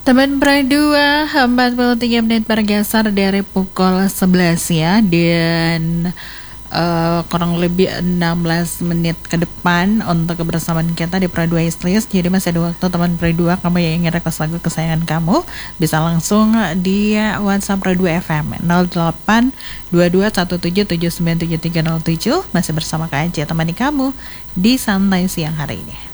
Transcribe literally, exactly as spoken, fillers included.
Teman Pradua, empat puluh tiga menit bergeser dari pukul sebelas ya. Dan uh, kurang lebih enam belas menit ke depan untuk kebersamaan kita di Pradua Islis. Jadi masih ada waktu teman Pradua, kamu yang ingin request lagu kesayangan kamu bisa langsung di WhatsApp Pradua F M nol delapan dua dua satu tujuh tujuh sembilan tujuh tiga nol tujuh. Masih bersama Kak Ece, temani kamu di santai siang hari ini.